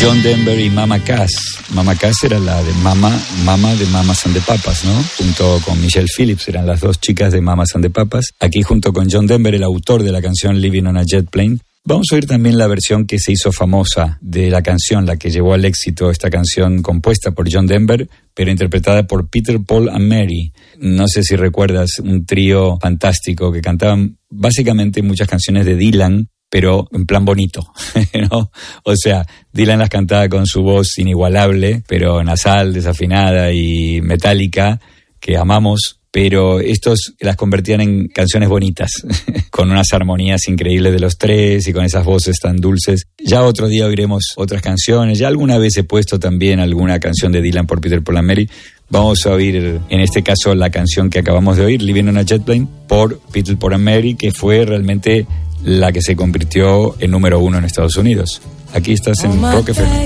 John Denver y Mama Cass. Mama Cass era la de Mama de Mamas and the Papas, ¿no? Junto con Michelle Phillips, eran las dos chicas de Mamas and the Papas. Aquí junto con John Denver, el autor de la canción Living on a Jet Plane. Vamos a oír también la versión que se hizo famosa de la canción, la que llevó al éxito esta canción compuesta por John Denver, pero interpretada por Peter, Paul and Mary. No sé si recuerdas, un trío fantástico que cantaban básicamente muchas canciones de Dylan, pero en plan bonito, ¿no? O sea, Dylan las cantaba con su voz inigualable, pero nasal, desafinada y metálica, que amamos, pero estos las convertían en canciones bonitas, con unas armonías increíbles de los tres y con esas voces tan dulces. Ya otro día oiremos otras canciones, ya alguna vez he puesto también alguna canción de Dylan por Peter, Paul and Mary. Vamos a oír, en este caso, la canción que acabamos de oír, Living on a Jet Plane, por Peter, Paul and Mary, que fue realmente la que se convirtió en número 1 en Estados Unidos. Aquí estás en Rock FM.